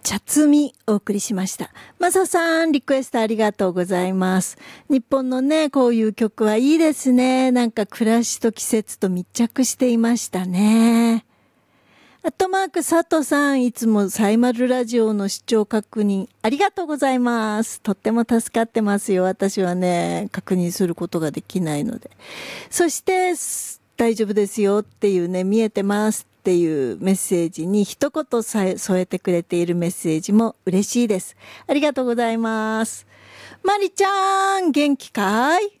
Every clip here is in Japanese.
茶摘みお送りしました。マサさん、リクエストありがとうございます。日本のね、こういう曲はいいですね。なんか暮らしと季節と密着していましたね。佐藤さん、いつもサイマルラジオの視聴確認ありがとうございます。とっても助かってますよ。私はね、確認することができないので。そして、大丈夫ですよっていうね、見えてますっていうメッセージに一言添えてくれているメッセージも嬉しいです。ありがとうございます。マリちゃん、元気かい？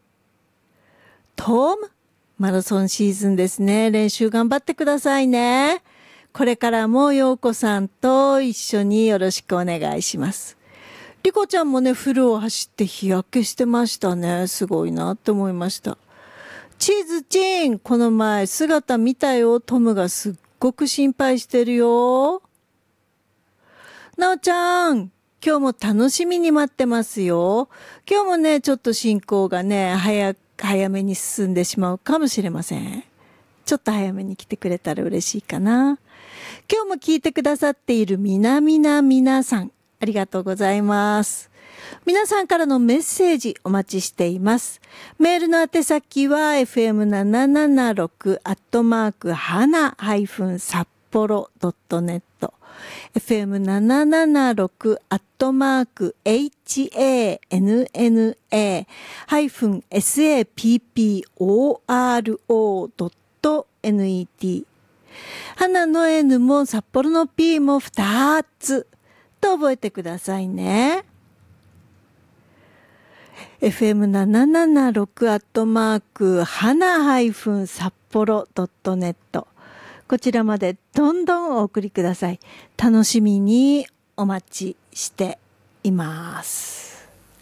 トム、マラソンシーズンですね。練習頑張ってくださいね。これからも陽子さんと一緒によろしくお願いします。リコちゃんもね、フルを走って日焼けしてましたね。すごいなって思いました。チーズチン、この前姿見たよ。トムがすっごく心配してるよ。なおちゃん、今日も楽しみに待ってますよ。今日もね、ちょっと進行がね、早めに進んでしまうかもしれません。ちょっと早めに来てくれたら嬉しいかな。今日も聞いてくださっている皆さん、ありがとうございます。皆さんからのメッセージお待ちしています。メールの宛先は fm776@hana-sapporo.net fm776-hana-sapporo.net 花の N も札幌の P も2つと覚えてくださいね。fm776-hana-sapporo.net こちらまでどんどんお送りください。楽しみにお待ちしています。